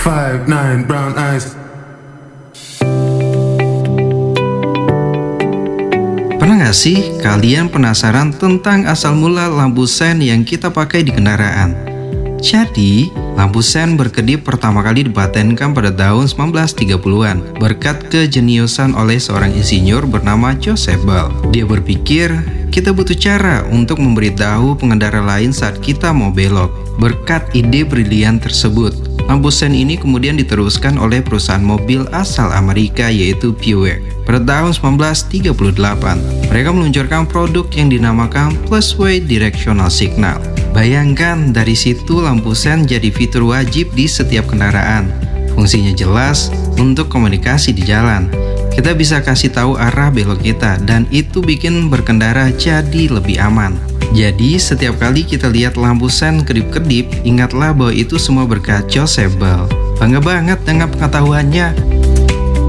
5'9" brown eyes. Pernah nggak sih kalian penasaran tentang asal mula lampu sen yang kita pakai di kendaraan? Jadi, lampu sen berkedip pertama kali dipatenkan pada tahun 1930-an berkat kejeniusan oleh seorang insinyur bernama Joseph Bell. Dia berpikir, kita butuh cara untuk memberitahu pengendara lain saat kita mau belok. Berkat ide brilian tersebut, lampu sen ini kemudian diteruskan oleh perusahaan mobil asal Amerika yaitu Buick. Pada tahun 1938, mereka meluncurkan produk yang dinamakan Plusway Directional Signal. Bayangkan, dari situ lampu sen jadi fitur wajib di setiap kendaraan. Fungsinya jelas untuk komunikasi di jalan. Kita bisa kasih tahu arah belok kita dan itu bikin berkendara jadi lebih aman. Jadi setiap kali kita lihat lampu sen kedip-kedip, ingatlah bahwa itu semua berkat Joseph Bell. Bangga banget dengan pengetahuannya.